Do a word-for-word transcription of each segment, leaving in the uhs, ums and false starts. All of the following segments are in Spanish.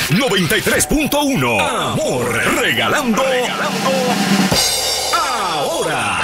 noventa y tres punto uno. Amor, regalando, regalando ahora.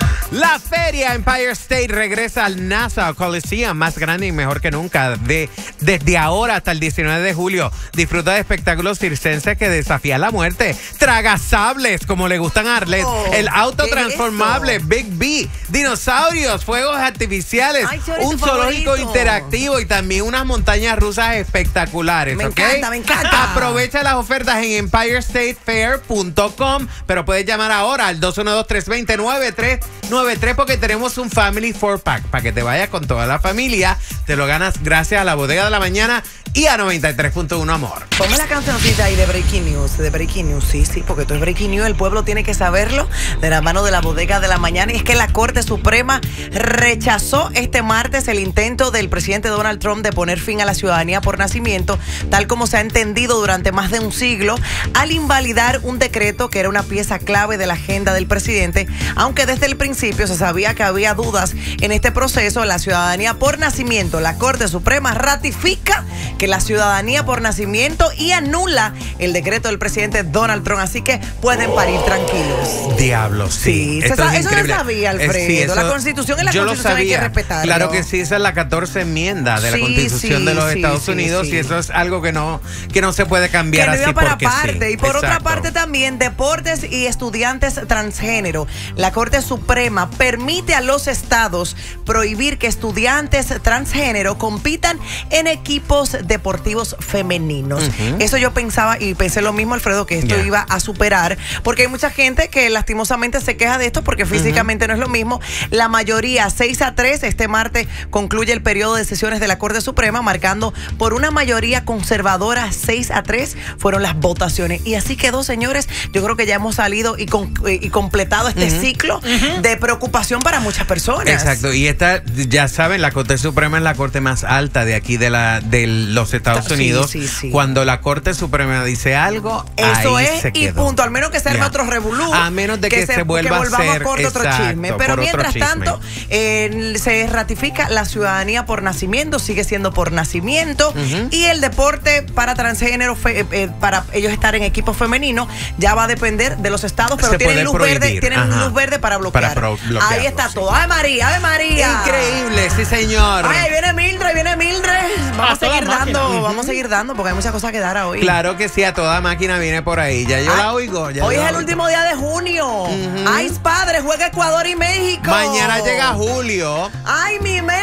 La feria Empire State regresa al Nassau Coliseum, más grande y mejor que nunca. De, desde ahora hasta el diecinueve de julio, disfruta de espectáculos circenses que desafían la muerte. Tragasables, como le gustan a Arlet. Oh, el auto transformable Big B. Dinosaurios, fuegos artificiales. Ay, un zoológico favorito. interactivo y también unas montañas rusas espectaculares. Me ¿okay? encanta, me encanta. Aprovecha las ofertas en empire state fair punto com, pero puedes llamar ahora al dos uno dos, tres dos cero, nueve tres nueve tres porque tenemos un Family four pack para que te vayas con toda la familia. Te lo ganas gracias a la Bodega de la Mañana y a noventa y tres punto uno Amor. Ponme la cancioncita ahí de Breaking News, de Breaking News, sí, sí, porque esto es Breaking News, el pueblo tiene que saberlo, de la mano de la Bodega de la Mañana. Y es que la Corte Suprema rechazó este martes el intento del presidente Donald Trump de poner fin a la ciudadanía por nacimiento, tal como se ha entendido durante más de un siglo, al invalidar un decreto que era una pieza clave de la agenda del presidente, aunque desde el principio se sabía que había dudas en este proceso. La ciudadanía por nacimiento, la Corte Suprema ratifica que la ciudadanía por nacimiento y anula el decreto del presidente Donald Trump, así que pueden parir tranquilos. Diablos, sí. sí eso es eso lo sabía, Alfredo. Eh, sí, eso, la Constitución es la Constitución, hay que respetarlo. Claro que sí, esa es la catorce enmienda de la sí, Constitución sí, de los sí, Estados sí, Unidos sí. y eso es algo que no, que no se puede cambiar que no así iba para porque parte. sí. Y por Exacto. otra parte también, deportes y estudiantes transgénero. La Corte Suprema permite a los estados prohibir que estudiantes transgénero compitan en equipos deportivos femeninos. Uh-huh. Eso yo pensaba y pensé lo mismo, Alfredo, que esto yeah. iba a superar, porque hay mucha gente que lastimosamente se queja de esto porque físicamente uh-huh. no es lo mismo. La mayoría, seis a tres, este martes concluye el periodo de sesiones de la Corte Suprema, marcando por una mayoría conservadora, seis a tres fueron las votaciones. Y así quedó, señores. Yo creo que ya hemos salido y, con, y completado este uh-huh. ciclo uh-huh. de preocupación para muchas personas. Exacto. Y esta, ya saben, la Corte Suprema es la corte más alta de aquí de, la, de los Estados Unidos. Sí, sí, sí. Cuando la Corte Suprema dice algo, eso ahí es se y quedó. punto. Al menos que se arme yeah. otro revolú. A menos de que, que se, se vuelva que volvamos a hacer corto exacto, otro chisme. Pero mientras chisme. tanto, eh, se ratifica la ciudadanía por nacimiento, sigue siendo por nacimiento. Uh-huh. Y el deporte para transgénero, fe, eh, para ellos estar en equipos femeninos, ya va a depender de los estados, pero se tienen luz prohibir. verde, tienen Ajá. luz verde para bloquear. Para ahí está sí. todo. ¡Ay, María! ¡Ay, María! Increíble, sí, señor. Ay, ahí viene Mildred, viene Mildred. Vamos a, a seguir dando, uh-huh. vamos a seguir dando, porque hay muchas cosas que dar a hoy. Claro que sí, a toda máquina viene por ahí. Ya yo Ay, la oigo. Ya hoy es el oigo. último día de junio. Uh-huh. Ay, padre, juega Ecuador y México. Mañana llega julio. Ay, mi